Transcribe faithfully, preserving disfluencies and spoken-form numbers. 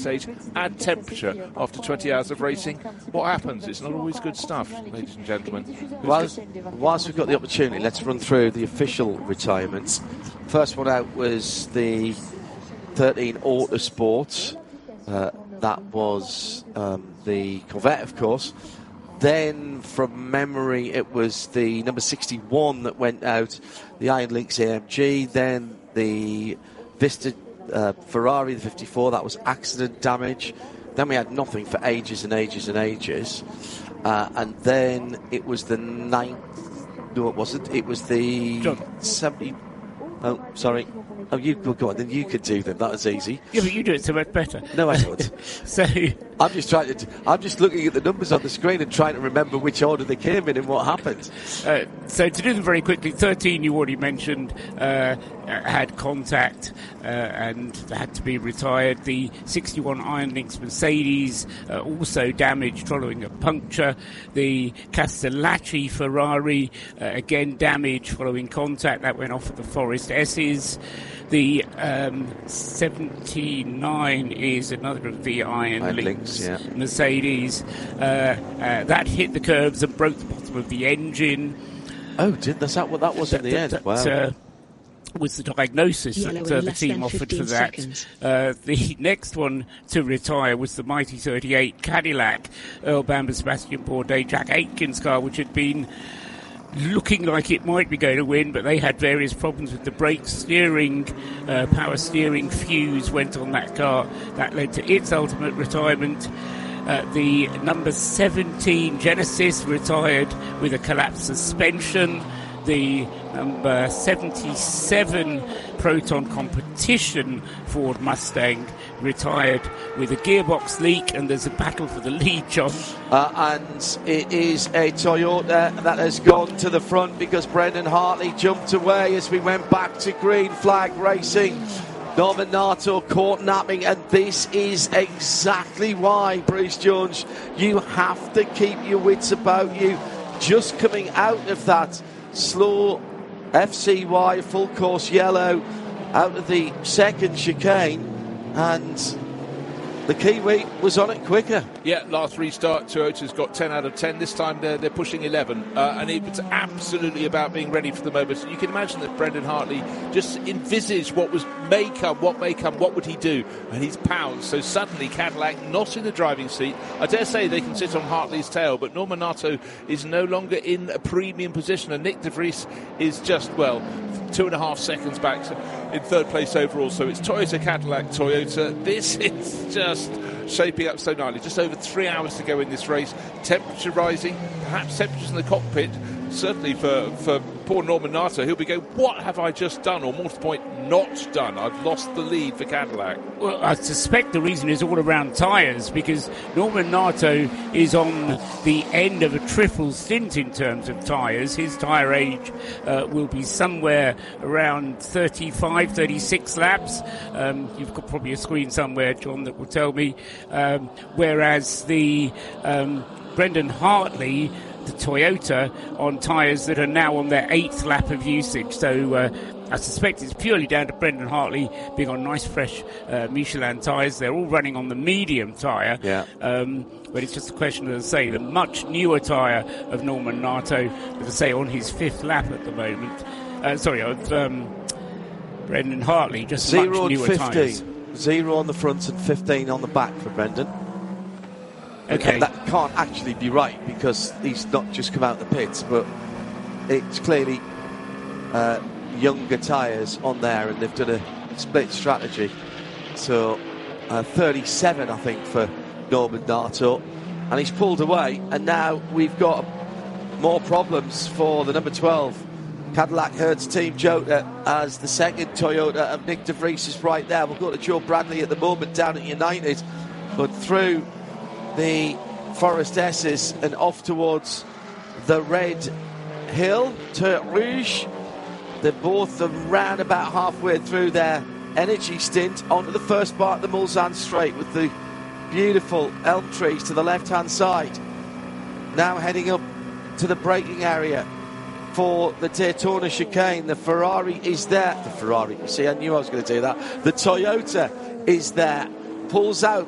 stage, add temperature after twenty hours of racing. What happens? It's not always good stuff, ladies and gentlemen. Whilst, whilst we've got the opportunity, let's run through the official retirements. First one out was the thirteen Autosport. Uh, that was um, the Corvette, of course. Then, from memory, it was the number sixty-one that went out, the Iron Lynx A M G. Then the Vista uh, Ferrari, the fifty-four, that was accident damage. Then we had nothing for ages and ages and ages. Uh, and then it was the ninth. No, it wasn't. It was the John. seventy. Oh, sorry. Oh, you go, go on, then you could do them. That was easy. Yeah, but you do it so much better. No, I don't. So I'm just trying to. I'm just looking at the numbers on the screen and trying to remember which order they came in and what happened. Uh, so to do them very quickly, thirteen you already mentioned uh, had contact uh, and had to be retired. The sixty-one Iron Lynx Mercedes uh, also damaged following a puncture. The Castellacci Ferrari uh, again damaged following contact. That went off at the Forest S's. The um, seventy-nine is another of the Iron, Iron Lynx, Lynx yeah. Mercedes. Uh, uh, that hit the curbs and broke the bottom of the engine. Oh, did that's that what that was that, in the that, end? that, Wow. Uh, was the diagnosis Yellow that uh, in the less team than offered for fifteen that. seconds. Uh, the next one to retire was the mighty thirty-eight Cadillac, Earl Bamber, Sebastian Bourdais, Jack Aitken's car, which had been looking like it might be going to win, but they had various problems with the brakes. Steering, uh, power steering fuse went on that car. That led to its ultimate retirement. Uh, the number seventeen Genesis retired with a collapsed suspension. The number seventy-seven Proton Competition Ford Mustang retired with a gearbox leak, and there's a battle for the lead, John. Uh, and it is a Toyota that has gone to the front because Brendan Hartley jumped away as we went back to green flag racing. Norman Nato caught napping, and this is exactly why, Bruce Jones, you have to keep your wits about you. Just coming out of that slow F C Y full course yellow out of the second chicane, and the Kiwi was on it quicker. Yeah, last restart, Toyota's got ten out of ten. This time they're, they're pushing eleven. Uh, and it's absolutely about being ready for the moment. So you can imagine that Brendan Hartley just envisaged what was may come, what may come, what would he do? And he's pounced. So suddenly Cadillac not in the driving seat. I dare say they can sit on Hartley's tail, but Norman Nato is no longer in a premium position. And Nick De Vries is just, well, two and a half seconds back in third place overall. So it's Toyota, Cadillac, Toyota. This is just shaping up so nicely. Just over three hours to go in this race. Temperature rising, perhaps temperatures in the cockpit. Certainly for, for poor Norman Nato, he'll be going, what have I just done? Or more to the point, not done. I've lost the lead for Cadillac. Well, I suspect the reason is all around tyres, because Norman Nato is on the end of a triple stint in terms of tyres. His tyre age uh, will be somewhere around thirty-five, thirty-six laps. Um, you've got probably a screen somewhere, John, that will tell me. Um, whereas the um, Brendan Hartley, the Toyota, on tyres that are now on their eighth lap of usage. So uh, I suspect it's purely down to Brendan Hartley being on nice fresh uh, Michelin tyres. They're all running on the medium tyre. Yeah. Um, but it's just a question, as I say, the much newer tyre of Norman Nato, as I say, on his fifth lap at the moment. Uh, sorry, of um, Brendan Hartley, just Zero much newer and tyres. fifteen. Zero on the front and fifteen on the back for Brendan. Okay. And that can't actually be right because he's not just come out the pits, but it's clearly uh, younger tyres on there, and they've done a split strategy. So uh, thirty-seven, I think, for Norman Nato, and he's pulled away, and now we've got more problems for the number twelve Cadillac Hertz Team Jota, as the second Toyota of Nick De Vries is right there. We'll go to Joe Bradley at the moment down at United, but through the Forest S's and off towards the Red Hill, Terre Rouge. They're both around about halfway through their energy stint onto the first part of the Mulsanne Straight with the beautiful elm trees to the left-hand side. Now heading up to the braking area for the Daytona chicane. The Ferrari is there. The Ferrari, you see, I knew I was going to do that. The Toyota is there. Pulls out